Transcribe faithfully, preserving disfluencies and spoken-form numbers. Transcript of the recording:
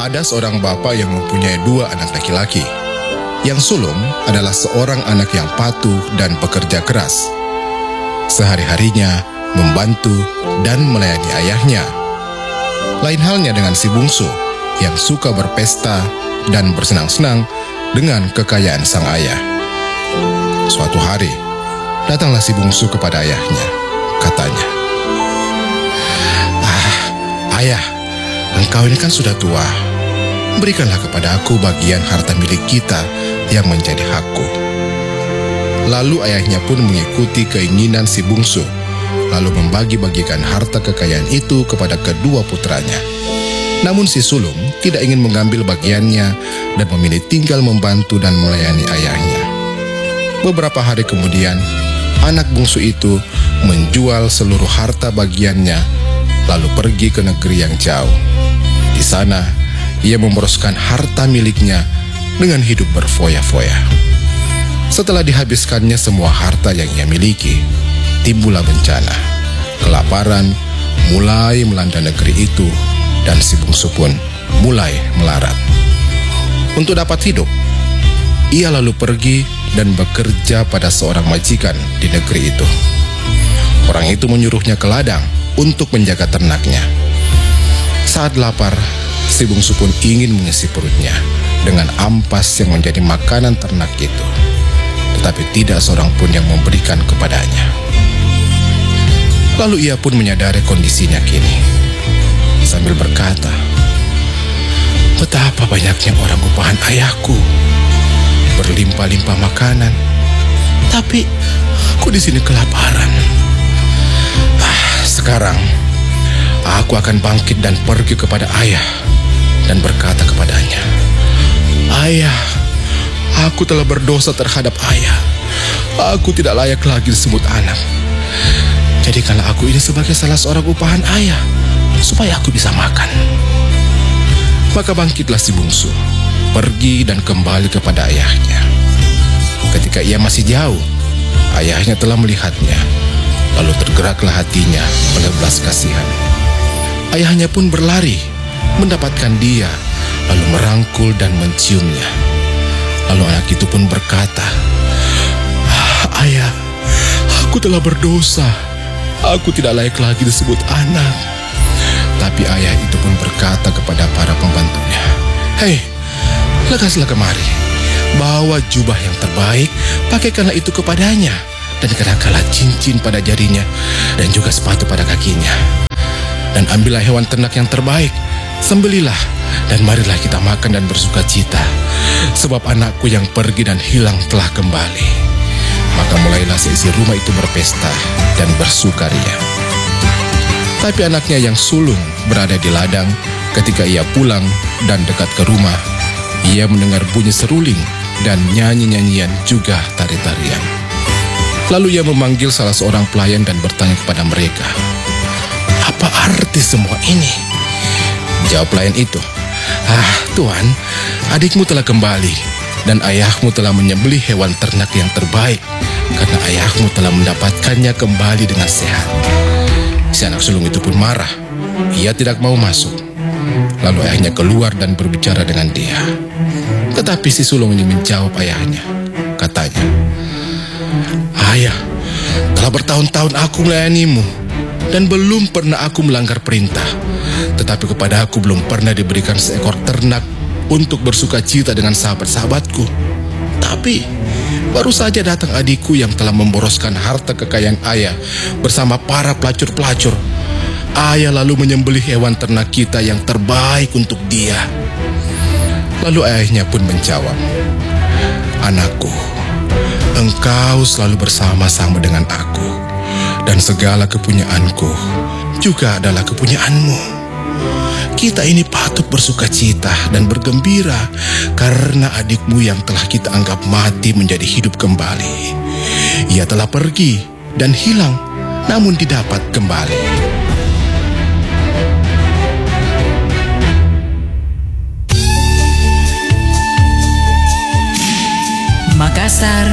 Ada seorang bapak yang mempunyai dua anak laki-laki. Yang sulung adalah seorang anak yang patuh dan pekerja keras. Sehari-harinya membantu dan melayani ayahnya. Lain halnya dengan si bungsu yang suka berpesta dan bersenang-senang dengan kekayaan sang ayah. Suatu hari, datanglah si bungsu kepada ayahnya. Katanya, "Ah, ayah, engkau ini kan sudah tua. Berikanlah kepada aku bagian harta milik kita yang menjadi hakku." Lalu ayahnya pun mengikuti keinginan si bungsu, lalu membagi-bagikan harta kekayaan itu kepada kedua putranya. Namun si sulung tidak ingin mengambil bagiannya dan memilih tinggal membantu dan melayani ayahnya. Beberapa hari kemudian, anak bungsu itu menjual seluruh harta bagiannya, lalu pergi ke negeri yang jauh. Di sana, ia memboroskan harta miliknya dengan hidup berfoya-foya. Setelah dihabiskannya semua harta yang ia miliki, timbullah bencana. Kelaparan mulai melanda negeri itu, dan si bungsu pun mulai melarat. Untuk dapat hidup, ia lalu pergi dan bekerja pada seorang majikan di negeri itu. Orang itu menyuruhnya ke ladang untuk menjaga ternaknya. Saat lapar, si bungsu pun ingin mengisi perutnya dengan ampas yang menjadi makanan ternak itu. Tetapi tidak seorang pun yang memberikan kepadanya. Lalu ia pun menyadari kondisinya kini, sambil berkata, "Betapa banyaknya orang upahan ayahku, berlimpah-limpah makanan, tapi aku di sini kelaparan. Ah, sekarang aku akan bangkit dan pergi kepada ayah dan berkata kepadanya, 'Ayah, aku telah berdosa terhadap ayah. Aku tidak layak lagi disebut anak. Jadikanlah aku ini sebagai salah seorang upahan ayah, supaya aku bisa makan.' Maka bangkitlah si bungsu, pergi dan kembali kepada ayahnya. Ketika ia masih jauh, ayahnya telah melihatnya, lalu tergeraklah hatinya oleh belas kasihan. Ayahnya pun berlari, mendapatkan dia, lalu merangkul dan menciumnya. Lalu anak itu pun berkata, "Ah, ayah, aku telah berdosa. Aku tidak layak lagi disebut anak." Tapi ayah itu pun berkata kepada para pembantunya, "Hei, lekaslah kemari. Bawa jubah yang terbaik, pakaikanlah itu kepadanya, dan kenakanlah cincin pada jarinya, dan juga sepatu pada kakinya. Dan ambillah hewan ternak yang terbaik, sembelilah, dan marilah kita makan dan bersuka cita. Sebab anakku yang pergi dan hilang telah kembali." Maka mulailah seisi rumah itu berpesta dan bersukaria. Tapi anaknya yang sulung berada di ladang. Ketika ia pulang dan dekat ke rumah, ia mendengar bunyi seruling dan nyanyi-nyanyian juga tari-tarian. Lalu ia memanggil salah seorang pelayan dan bertanya kepada mereka, "Apa arti semua ini?" Jawab pelayan itu, "Ah, Tuan, adikmu telah kembali, dan ayahmu telah menyembelih hewan ternak yang terbaik, karena ayahmu telah mendapatkannya kembali dengan sehat." Si anak sulung itu pun marah. Ia tidak mau masuk. Lalu ayahnya keluar dan berbicara dengan dia. Tetapi si sulung ini menjawab ayahnya. Katanya, "Ayah, telah bertahun-tahun aku melayanimu, dan belum pernah aku melanggar perintah. Tetapi kepada aku belum pernah diberikan seekor ternak untuk bersuka cita dengan sahabat-sahabatku. Tapi baru saja datang adikku yang telah memboroskan harta kekayaan ayah bersama para pelacur-pelacur. Ayah lalu menyembelih hewan ternak kita yang terbaik untuk dia." Lalu ayahnya pun menjawab, "Anakku, engkau selalu bersama-sama dengan aku, dan segala kepunyaanku juga adalah kepunyaanmu. Kita ini patut bersuka cita dan bergembira karena adikmu yang telah kita anggap mati menjadi hidup kembali. Ia telah pergi dan hilang, namun didapat kembali." Makassar